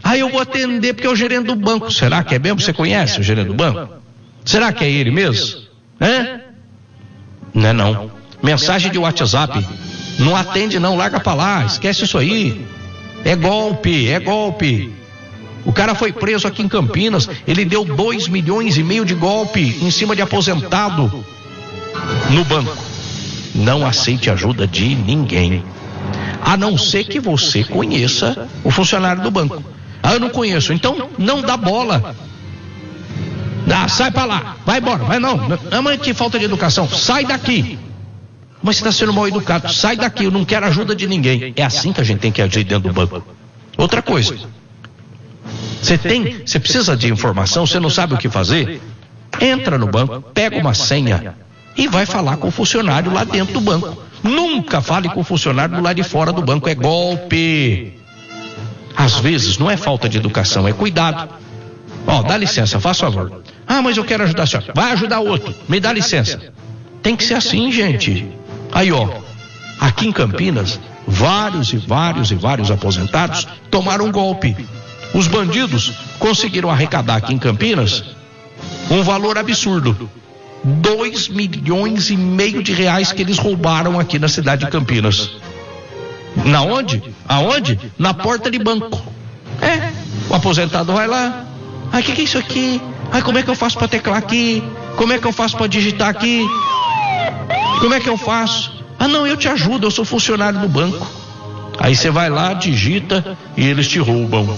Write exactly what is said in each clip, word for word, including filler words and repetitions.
Ah, eu vou atender porque é o gerente do banco. Será que é mesmo? Você conhece o gerente do banco? Será que é ele mesmo? Hã? Não é não. Mensagem de WhatsApp. Não atende não, larga pra lá, esquece isso aí. É golpe, é golpe. O cara foi preso aqui em Campinas, ele deu dois milhões e meio de golpe em cima de aposentado no banco. Não aceite ajuda de ninguém, a não ser que você conheça o funcionário do banco. Ah, eu não conheço, então não dá bola. Ah, sai pra lá, vai embora, vai não. Não, mas que falta de educação, sai daqui. Mas você está sendo mal educado, sai daqui, eu não quero ajuda de ninguém. É assim que a gente tem que agir dentro do banco. Outra coisa, você tem, você precisa de informação, você não sabe o que fazer? Entra no banco, pega uma senha e vai falar com o funcionário lá dentro do banco. Nunca fale com o funcionário do lado de fora do banco, é golpe. Às vezes não é falta de educação, é cuidado. Ó, dá licença, faz favor. Ah, mas eu quero ajudar a senhora. Vai ajudar outro, me dá licença. Tem que ser assim, gente. Aí, ó, aqui em Campinas, vários e vários e vários aposentados tomaram um golpe. Os bandidos conseguiram arrecadar aqui em Campinas um valor absurdo. Dois milhões e meio de reais que eles roubaram aqui na cidade de Campinas. Na onde? Aonde? Na porta de banco. É, o aposentado vai lá. Ah, o que, que é isso aqui? Ah, como é que eu faço para teclar aqui? Como é que eu faço para digitar aqui? Como é que eu faço? Ah, não, eu te ajudo, eu sou funcionário do banco. Aí você vai lá, digita e eles te roubam.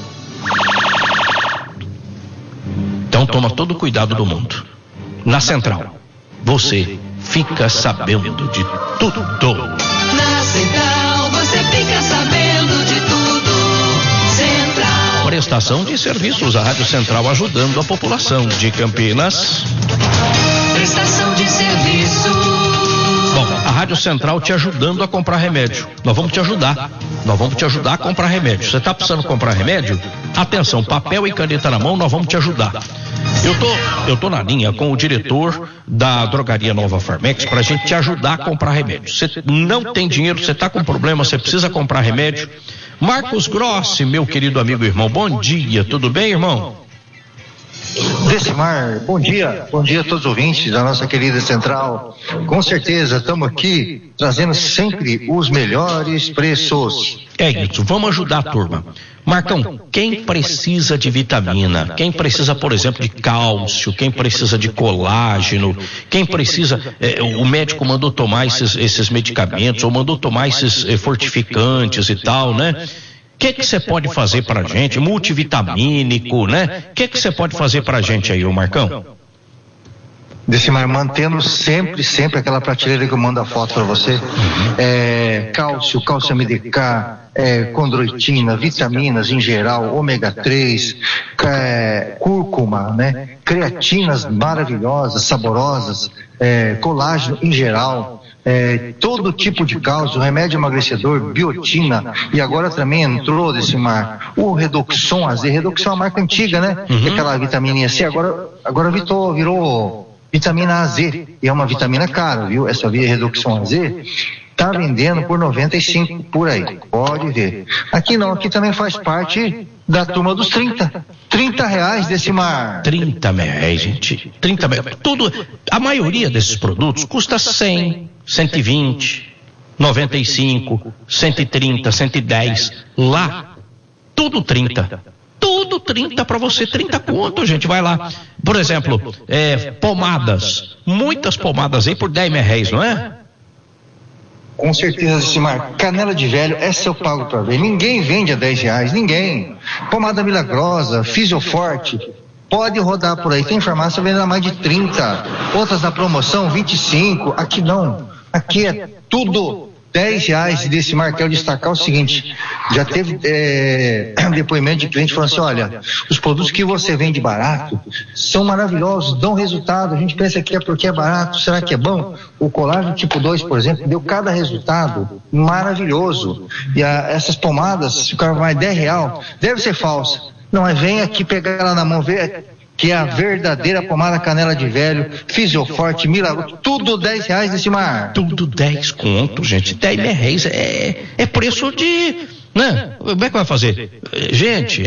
Então toma todo o cuidado do mundo. Na Central, você fica sabendo de tudo. Na Central, você fica sabendo de tudo. Central. Prestação de serviços, a Rádio Central ajudando a população de Campinas. Prestação de serviço. Bom, a Rádio Central te ajudando a comprar remédio. Nós vamos te ajudar. Nós vamos te ajudar a comprar remédio. Você está precisando comprar remédio? Atenção, papel e caneta na mão, nós vamos te ajudar. Eu tô, eu tô na linha com o diretor da Drogaria Nova Farmex pra gente te ajudar a comprar remédio. Você não tem dinheiro, você tá com problema, você precisa comprar remédio. Marcos Grossi, meu querido amigo e irmão, bom dia, tudo bem, irmão? Decimar, bom dia, bom dia a todos os ouvintes da nossa querida Central. Com certeza, estamos aqui trazendo sempre os melhores preços. É isso, vamos ajudar a turma. Marcão, quem precisa de vitamina, quem precisa, por exemplo, de cálcio, quem precisa de colágeno, quem precisa, é, o médico mandou tomar esses, esses medicamentos, ou mandou tomar esses é, fortificantes e tal, né? O que que você pode fazer pra gente? Multivitamínico, né? O que que você pode fazer pra gente aí, ô Marcão? Decimar, mantendo sempre, sempre aquela prateleira que eu mando a foto para você. Uhum. É, cálcio, cálcio M D K, é, condroitina, vitaminas em geral, ômega três, é, cúrcuma, né? Creatinas maravilhosas, saborosas, é, colágeno em geral. É, todo tipo de cálcio, remédio emagrecedor, biotina, e agora também entrou desse mar o Redoxon A Z. Redoxon é uma marca antiga, né? Uhum. Que é aquela vitamininha C, agora, agora virou, virou vitamina A Z, e é uma vitamina cara, viu? Essa via Redoxon A Z tá vendendo por noventa e cinco por aí, pode ver. Aqui não, aqui também faz parte da turma dos trinta. trinta reais desse mar. trinta reais, gente. trinta reais. Tudo, a maioria desses produtos custa cem, cento e vinte, noventa e cinco, cento e trinta, cento e dez. Lá, tudo trinta. Tudo trinta para você, trinta conto, gente, vai lá. Por exemplo, é, pomadas, muitas pomadas aí por dez reais, não é? Com certeza, Simar. Canela de velho, essa eu pago pra ver. Ninguém vende a dez reais, ninguém. Pomada milagrosa, Fisioforte, pode rodar por aí. Tem farmácia vendendo a mais de trinta. Outras na promoção, vinte e cinco. Aqui não. Aqui é tudo dez reais. E desse mar, quero destacar o seguinte: já teve é, depoimento de cliente falando assim: olha, os produtos que você vende barato são maravilhosos, dão resultado. A gente pensa que é porque é barato, será que é bom? O colágeno tipo dois, por exemplo, deu cada resultado maravilhoso. E a, essas pomadas, se o cara vai dez reais, deve ser falsa. Não, é vem aqui pegar ela na mão, ver que é a verdadeira pomada canela de velho, Fisioforte, Milagro, tudo dez reais nesse mar. Tudo dez conto, gente. dez reais é, é preço de, né? Como é que vai fazer? Gente,